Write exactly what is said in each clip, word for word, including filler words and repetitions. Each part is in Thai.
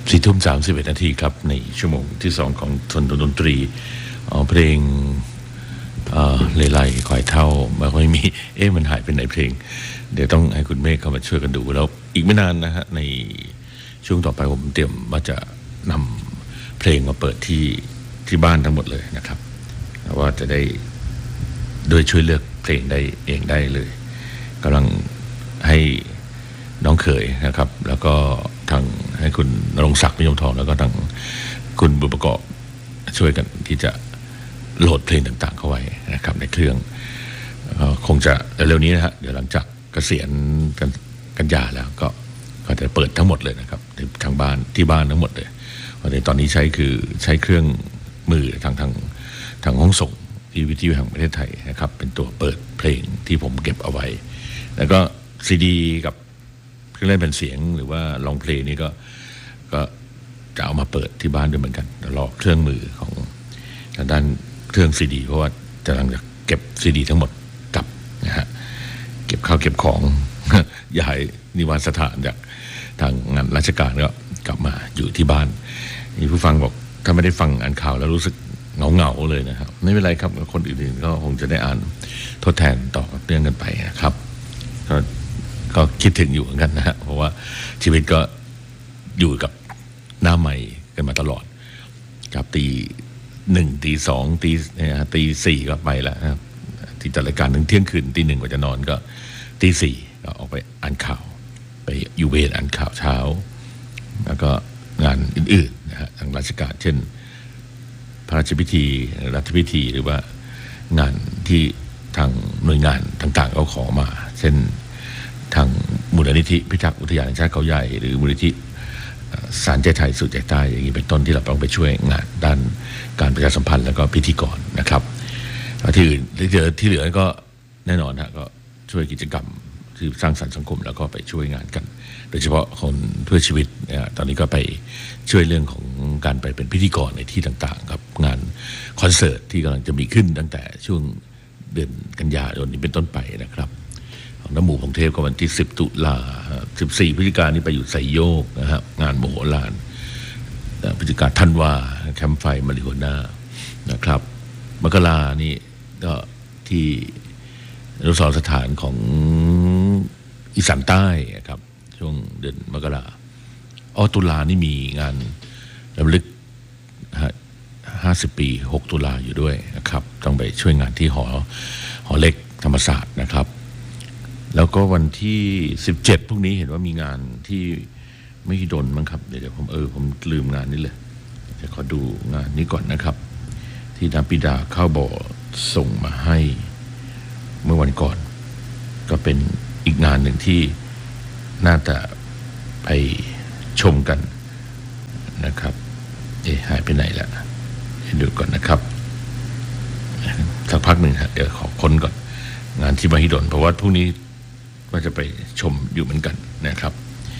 สี่ทุ่มสามสิบเอ็ดนาทีครับในชั่วโมงที่สองของทนดนตรีเอาเพลงเลไลคอยเท่าไม่ค่อยมีเอ๊ะมันหายไปไหนเพลงเดี๋ยวต้องให้คุณเมฆเข้ามาช่วยกันดูแล้วอีกไม่นานนะฮะในช่วงต่อไปผมเตรียมว่าจะนำเพลงมาเปิดที่ที่บ้านทั้งหมดเลยนะครับว่าจะได้โดยช่วยเลือกเพลงได้เองได้เลยกำลังให้น้องเขยนะครับแล้วก็ทางให้คุณณรงค์ศักดิ์นิยมทองแล้วก็ทางคุณบุญประกอบช่วยกันที่จะโหลดเพลงต่างๆเข้าไว้นะครับในเครื่องคงจะเร็วๆนี้นะฮะเดี๋ยวหลังจากเกษียณกันกันยาแล้วก็ก็จะเปิดทั้งหมดเลยนะครับทางบ้านที่บ้านทั้งหมดเลยวันนี้ตอนนี้ใช้คือใช้เครื่องมือทางทางทางห้องส่งที่วิทยุแห่งประเทศไทยนะครับเป็นตัวเปิดเพลงที่ผมเก็บเอาไว้แล้วก็ซีดีกับเครื่องเล่นเป็นเสียงหรือว่าลองเพลงนี่ก็ก็จะเอามาเปิดที่บ้านด้วยเหมือนกันรอเครื่องมือของทางด้านเครื่องซีดีเพราะว่าจะกำลังจะเก็บซีดีทั้งหมดกลับนะฮะเก็บข้าวเก็บของย้ายนิวาสสถานจากทางงานราชการก็กลับมาอยู่ที่บ้านมีผู้ฟังบอกถ้าไม่ได้ฟังอ่านข่าวแล้วรู้สึกเหงาๆเลยนะครับไม่เป็นไรครับคนอื่นๆก็คงจะได้อ่านทดแทนต่อเรื่องกันไปนะครับก็ก็คิดถึงอยู่เหมือนกันนะฮะเพราะว่าชีวิตก็อยู่กับหน้าใหม่กันมาตลอดกับตีหนึ่งตีสองตีตีสี่ก็ไปแล้วนะครับที่จัดรายการถึงเที่ยงคืนตีหนึ่งกว่าจะนอนก็ตีสี่ก็ออกไปอ่านข่าวไปอยู่เวรอ่านข่าวเช้าแล้วก็งานอื่นๆนะฮะทางราชการเช่นพระราชพิธีรัฐพิธีหรือว่างานที่ทางหน่วยงานต่างๆเขาขอมาเช่นทางมูลนิธิพิทักษ์อุทยานแห่งชาติเขาใหญ่หรือมูลนิธิสารใจไทยสู่ใจใต้อย่างนี้เป็นต้นที่เราต้องไปช่วยงานด้านการประชาสัมพันธ์แล้วก็พิธีกรนะครับที่อื่นที่เหลือที่เหลือก็แน่นอนฮะก็ช่วยกิจกรรมที่สร้างสรรค์สังคมแล้วก็ไปช่วยงานกันโดยเฉพาะคนเพื่อชีวิตเนี่ยตอนนี้ก็ไปช่วยเรื่องของการไปเป็นพิธีกรในที่ต่างๆครับงานคอนเสิร์ตที่กำลังจะมีขึ้นตั้งแต่ช่วงเดือนกันยายนนี้เป็นต้นไปนะครับของน้ำหมู่พงเทพก็วันที่สิบตุลาสิบสี่พฤศจิกายนนี้ไปอยู่ไซโยกนะครับงานโมโหลานพฤศจิกายนธันวาแคมป์ไฟมาริโฮน่านะครับมกรานี่ก็ที่อนุสรณ์สถานของอีสานใต้ครับช่วงเดือนมกราอ๋อตุลานี่มีงานรำลึกห้าสิบปีหกตุลาอยู่ด้วยนะครับต้องไปช่วยงานที่หอหอเล็กธรรมศาสตร์นะครับแล้วก็วันที่สิบเจ็ดพรุ่งนี้เห็นว่ามีงานที่ไม่ดนมั้งครับเดี๋ยวผมเออผมลืมงานนี้เลยจะขอดูงานนี้ก่อนนะครับที่น้ำปิดาข้าวบ่อส่งมาให้เมื่อวันก่อนก็เป็นอีกงานหนึ่งที่น่าจะไปชมกันนะครับเอ๊ะหายไปไหนแล้วดูก่อนนะครับสักพักหนึ่งฮะเดี๋ยวขอค้นก่อนงานที่มหิดลเพราะว่าพรุ่งนี้ว่าจะไปชมอยู่เหมือนกันนะครับ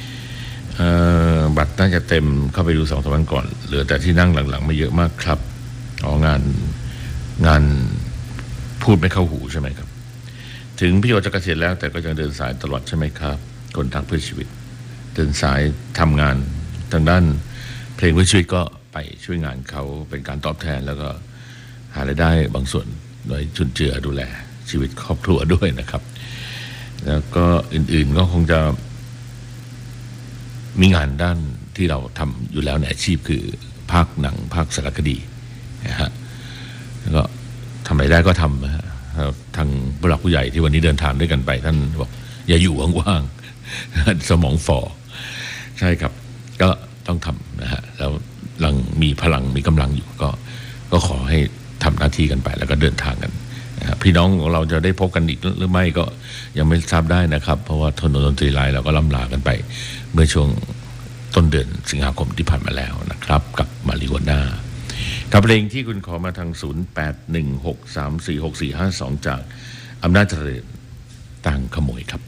บัตรน่าจะเต็มเข้าไปดูสองสามวันก่อนเหลือแต่ที่นั่งหลังๆไม่เยอะมากครับอ๋องานงานพูดไม่เข้าหูใช่ไหมครับถึงพี่โอจะเกษียณแล้วแต่ก็ยังเดินสายตลอดใช่ไหมครับคนทางเพื่อชีวิตเดินสายทำงานทางด้านเพลงเพื่อชีวิตก็ไปช่วยงานเขาเป็นการตอบแทนแล้วก็หารายได้บางส่วนโดยจุนเจือดูแลชีวิตครอบครัวด้วยนะครับแล้วก็อื่นๆก็คงจะมีงานด้านที่เราทำอยู่แล้วในอาชีพคือภาคหนังภาคสารคดีนะฮะแล้วก็ทำอะไรได้ก็ทำนะฮะทางผู้หลักผู้ใหญ่ที่วันนี้เดินทางด้วยกันไปท่านบอกอย่าอยู่ว่างๆสมองฝ่อใช่ครับก็ต้องทำนะฮะแล้วลังมีพลังมีกำลังอยู่ก็ก็ขอให้ทำหน้าที่กันไปแล้วก็เดินทางกันนะพี่น้องของเราจะได้พบกันอีกหรือไม่ก็ยังไม่ทราบได้นะครับเพราะว่าทนดนตรีไลน์เราก็ล่ำลากันไปเมื่อช่วงต้นเดือนสิงหาคมที่ผ่านมาแล้วนะครับกับมาริโฮน่ากับเพลงที่คุณขอมาทางศูนย์ แปด หนึ่ง หก สาม สี่ หก สี่ ห้า สองจากอำนาจเจริญต่างขโมยครับ